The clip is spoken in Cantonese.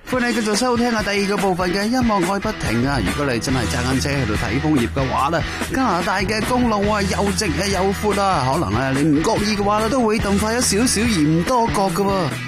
歡迎繼續收聽第二個部分嘅音樂愛不停啊！如果你真係揸緊車喺度睇楓葉嘅話咧，加拿大嘅公路又直又闊啊，可能你唔覺意嘅話都會動快咗少少而唔多覺㗎喎。